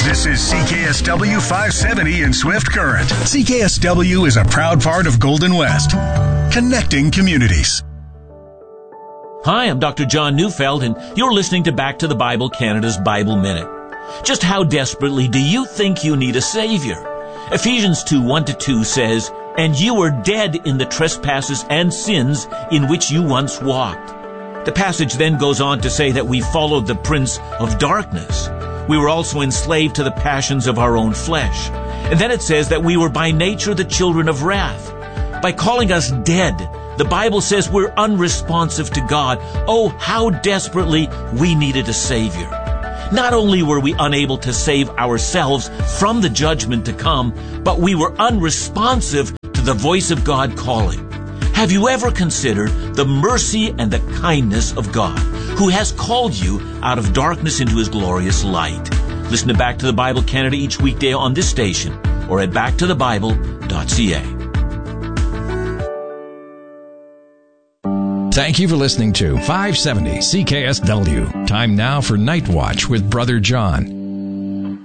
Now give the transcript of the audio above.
This is CKSW 570 in Swift Current. CKSW is a proud part of Golden West, connecting communities. Hi, I'm Dr. John Neufeld, and you're listening to Back to the Bible Canada's Bible Minute. Just how desperately do you think you need a Savior? Ephesians 2:1-2 says, "And you were dead in the trespasses and sins in which you once walked." The passage then goes on to say that we followed the prince of darkness. We were also enslaved to the passions of our own flesh. And then it says that we were by nature the children of wrath. By calling us dead, the Bible says we're unresponsive to God. Oh, how desperately we needed a Savior. Not only were we unable to save ourselves from the judgment to come, but we were unresponsive to the voice of God calling. Have you ever considered the mercy and the kindness of God, who has called you out of darkness into His glorious light? Listen to Back to the Bible Canada each weekday on this station or at backtothebible.ca. Thank you for listening to 570 CKSW. Time now for Night Watch with Brother John.